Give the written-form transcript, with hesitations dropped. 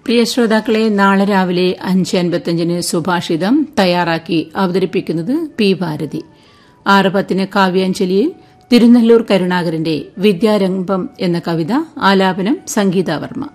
പ്രിയ ശ്രോതാക്കളെ, നാളെ രാവിലെ 5:55 സുഭാഷിതം തയ്യാറാക്കി അവതരിപ്പിക്കുന്നത് പി ഭാരതി. 6:10 കാവ്യാഞ്ജലിയിൽ തിരുനെല്ലൂർ കരുണാകരന്റെ വിദ്യാരംഭം എന്ന കവിത ആലാപനം സംഗീതാവർമ്മ.